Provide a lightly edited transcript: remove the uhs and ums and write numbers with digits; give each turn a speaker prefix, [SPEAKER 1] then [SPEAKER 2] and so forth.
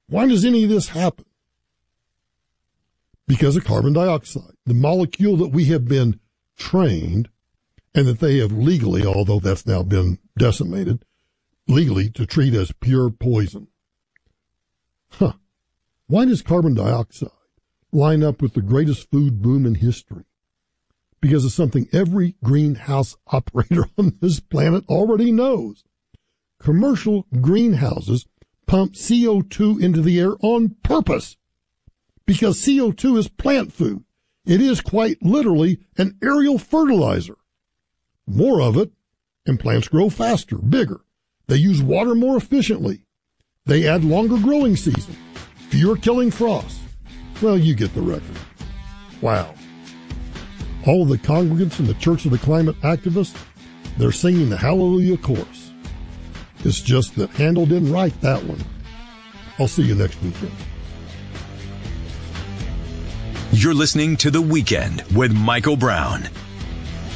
[SPEAKER 1] Why does any of this happen? Because of carbon dioxide, the molecule that we have been trained and that they have legally, although that's now been decimated, legally to treat as pure poison. Why does carbon dioxide line up with the greatest food boom in history? Because it's something every greenhouse operator on this planet already knows. Commercial greenhouses pump CO2 into the air on purpose because CO2 is plant food. It is quite literally an aerial fertilizer. More of it, and plants grow faster, bigger. They use water more efficiently. They add longer growing season, fewer killing frosts. Well, you get the record. Wow. All of the congregants in the Church of the Climate Activists, they're singing the Hallelujah chorus. It's just that Handel didn't write that one. I'll see you next weekend.
[SPEAKER 2] You're listening to The Weekend with Michael Brown.